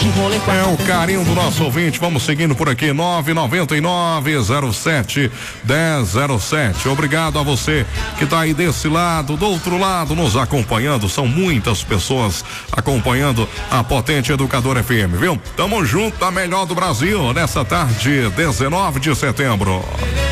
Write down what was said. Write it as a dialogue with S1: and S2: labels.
S1: É o carinho do nosso ouvinte. Vamos seguindo por aqui, 999-07-1007. Obrigado a você que tá aí desse lado, do outro lado, nos acompanhando. São muitas pessoas acompanhando a Potente Educador FM, viu? Tamo junto, a melhor do Brasil, nessa tarde, 19 de setembro.